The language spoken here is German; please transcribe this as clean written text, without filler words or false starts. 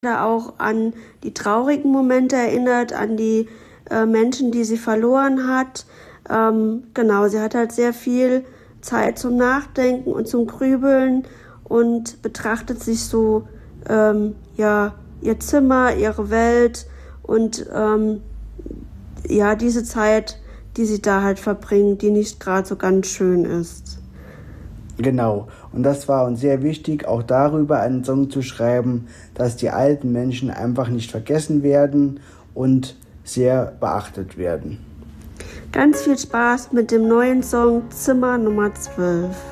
auch an die traurigen Momente erinnert, an die Menschen, die sie verloren hat. Genau, sie hat halt sehr viel Zeit zum Nachdenken und zum Grübeln und betrachtet sich so, ja, ihr Zimmer, ihre Welt und ja, diese Zeit, die sie da halt verbringt, die nicht gerade so ganz schön ist. Genau, und das war uns sehr wichtig, auch darüber einen Song zu schreiben, dass die alten Menschen einfach nicht vergessen werden und sehr beachtet werden. Ganz viel Spaß mit dem neuen Song Zimmer Nummer 12.